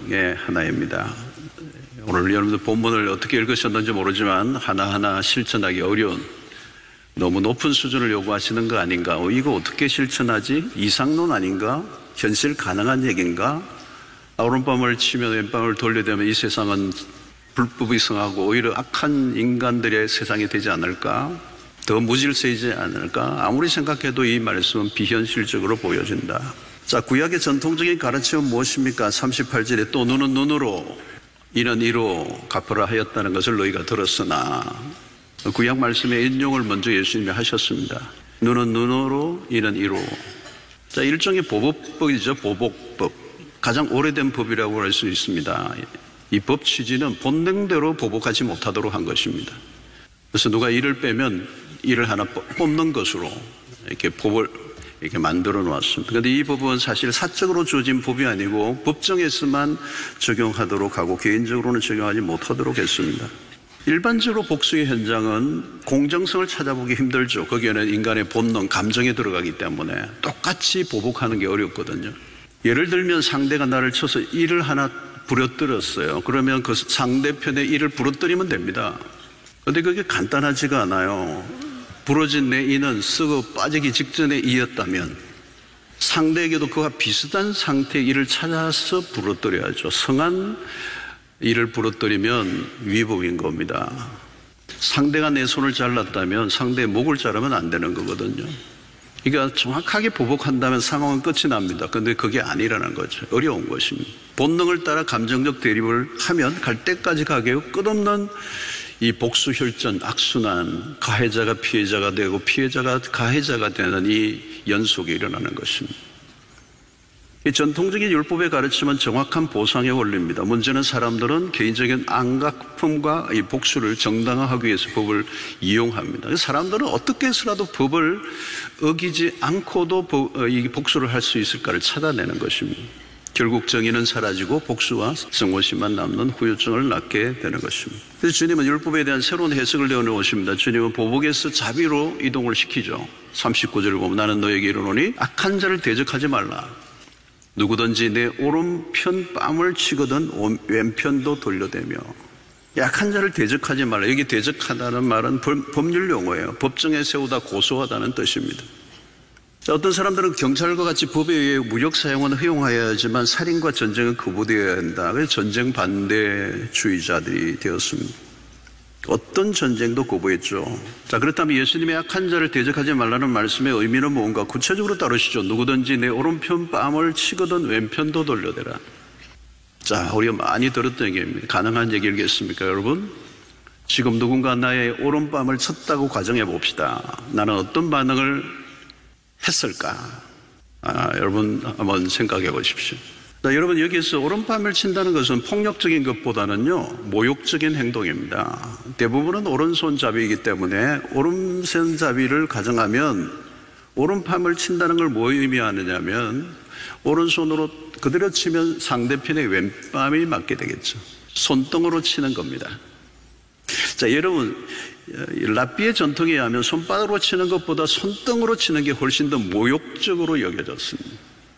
중에 하나입니다. 오늘 여러분들 본문을 어떻게 읽으셨는지 모르지만 하나하나 실천하기 어려운, 너무 높은 수준을 요구하시는 거 아닌가? 이거 어떻게 실천하지? 이상론 아닌가? 현실 가능한 얘기인가? 오른밤을 치면 왼밤을 돌려대면 이 세상은 불법이 성하고 오히려 악한 인간들의 세상이 되지 않을까? 더 무질서이지 않을까? 아무리 생각해도 이 말씀은 비현실적으로 보여진다. 자, 구약의 전통적인 가르침은 무엇입니까? 38절에 또 눈은 눈으로 이는 이로 갚으라 하였다는 것을 너희가 들었으나, 구약 말씀의 인용을 먼저 예수님이 하셨습니다. 눈은 눈으로 이는 이로. 자, 일종의 보복법이죠. 보복법. 가장 오래된 법이라고 할 수 있습니다. 이 법 취지는 본능대로 보복하지 못하도록 한 것입니다. 그래서 누가 이를 빼면 이를 하나 뽑는 것으로 이렇게 법을 이렇게 만들어 놓았습니다. 그런데 이 법은 사실 사적으로 주어진 법이 아니고 법정에서만 적용하도록 하고 개인적으로는 적용하지 못하도록 했습니다. 일반적으로 복수의 현장은 공정성을 찾아보기 힘들죠. 거기에는 인간의 본능, 감정이 들어가기 때문에 똑같이 보복하는 게 어렵거든요. 예를 들면 상대가 나를 쳐서 이를 하나 부러뜨렸어요. 그러면 그 상대편의 이를 부러뜨리면 됩니다. 그런데 그게 간단하지가 않아요. 부러진 내 이는 썩어 빠지기 직전의 이였다면 상대에게도 그와 비슷한 상태의 이를 찾아서 부러뜨려야죠. 성한 이를 부러뜨리면 위법인 겁니다. 상대가 내 손을 잘랐다면 상대의 목을 자르면 안 되는 거거든요. 그러니까 정확하게 보복한다면 상황은 끝이 납니다. 그런데 그게 아니라는 거죠. 어려운 것입니다. 본능을 따라 감정적 대립을 하면 갈 때까지 가게요. 끝없는 이 복수혈전, 악순환, 가해자가 피해자가 되고 피해자가 가해자가 되는 이 연속이 일어나는 것입니다. 이 전통적인 율법의 가르침은 정확한 보상의 원리입니다. 문제는 사람들은 개인적인 안갚음과 이 복수를 정당화하기 위해서 법을 이용합니다. 사람들은 어떻게 해서라도 법을 어기지 않고도 이 복수를 할 수 있을까를 찾아내는 것입니다. 결국 정의는 사라지고 복수와 성모심만 남는 후유증을 낳게 되는 것입니다. 그래서 주님은 율법에 대한 새로운 해석을 내어놓으십니다. 주님은 보복에서 자비로 이동을 시키죠. 39절을 보면 나는 너에게 이르노니 악한 자를 대적하지 말라. 누구든지 내 오른편 뺨을 치거든 왼편도 돌려대며. 약한 자를 대적하지 말라. 여기 대적하다는 말은 법률 용어예요. 법정에 세우다 고소하다는 뜻입니다. 어떤 사람들은 경찰과 같이 법에 의해 무력 사용은 허용하여야 하지만 살인과 전쟁은 거부되어야 한다. 그래서 전쟁 반대주의자들이 되었습니다. 어떤 전쟁도 거부했죠. 자, 그렇다면 예수님의 악한 자를 대적하지 말라는 말씀의 의미는 뭔가 구체적으로 따르시죠. 누구든지 내 오른편 뺨을 치거든 왼편도 돌려대라. 자, 우리가 많이 들었던 얘기입니다. 가능한 얘기겠습니까, 여러분? 지금 누군가 나의 오른뺨을 쳤다고 가정해 봅시다. 나는 어떤 반응을 했을까? 여러분 한번 생각해 보십시오. 자, 여러분 여기서 오른밤을 친다는 것은 폭력적인 것보다는요 모욕적인 행동입니다. 대부분은 오른손잡이이기 때문에 오른손잡이를 가정하면 오른밤을 친다는 걸 뭐 의미하느냐면 오른손으로 그대로 치면 상대편의 왼밤이 맞게 되겠죠. 손등으로 치는 겁니다. 자, 여러분 랍비의 전통에 의하면 손바닥으로 치는 것보다 손등으로 치는 게 훨씬 더 모욕적으로 여겨졌습니다.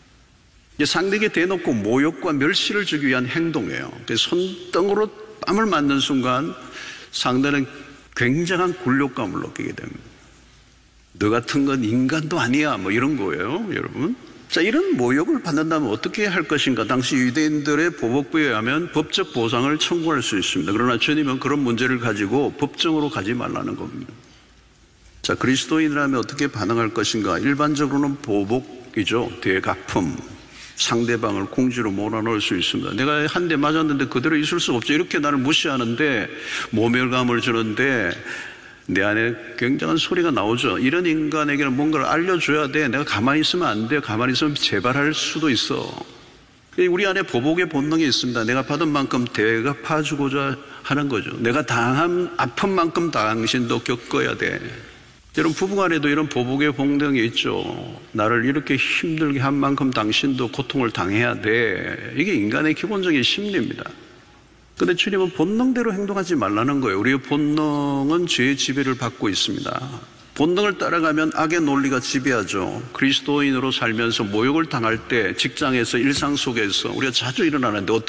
상대에게 대놓고 모욕과 멸시를 주기 위한 행동이에요. 손등으로 뺨을 맞는 순간 상대는 굉장한 굴욕감을 느끼게 됩니다. 너 같은 건 인간도 아니야 뭐 이런 거예요, 여러분. 자, 이런 모욕을 받는다면 어떻게 할 것인가? 당시 유대인들의 보복부에 의하면 법적 보상을 청구할 수 있습니다. 그러나 주님은 그런 문제를 가지고 법정으로 가지 말라는 겁니다. 자, 그리스도인이라면 어떻게 반응할 것인가? 일반적으로는 보복이죠. 되갚음. 상대방을 공지로 몰아넣을 수 있습니다. 내가 한 대 맞았는데 그대로 있을 수 없죠. 이렇게 나를 무시하는데 모멸감을 주는데 내 안에 굉장한 소리가 나오죠. 이런 인간에게는 뭔가를 알려줘야 돼. 내가 가만히 있으면 안 돼. 가만히 있으면 재발할 수도 있어. 우리 안에 보복의 본능이 있습니다. 내가 받은 만큼 대갚아주고자 하는 거죠. 내가 당한 아픈 만큼 당신도 겪어야 돼. 여러분 부부간에도 이런 보복의 본능이 있죠. 나를 이렇게 힘들게 한 만큼 당신도 고통을 당해야 돼. 이게 인간의 기본적인 심리입니다. 그런데 주님은 본능대로 행동하지 말라는 거예요. 우리의 본능은 죄의 지배를 받고 있습니다. 본능을 따라가면 악의 논리가 지배하죠. 그리스도인으로 살면서 모욕을 당할 때 직장에서 일상 속에서 우리가 자주 일어나는데